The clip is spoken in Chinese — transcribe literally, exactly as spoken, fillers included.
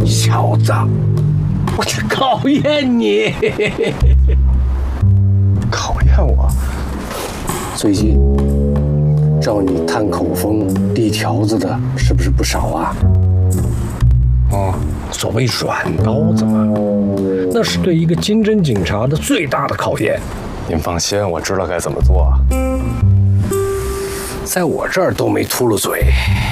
小子，我去考验你。 考验我？ 最近找你探口风、递条子的，是不是不少啊？哦，所谓软刀子嘛，那是对一个经侦警察的最大的考验。 您放心，我知道该怎么做。 在我这儿都没秃噜嘴。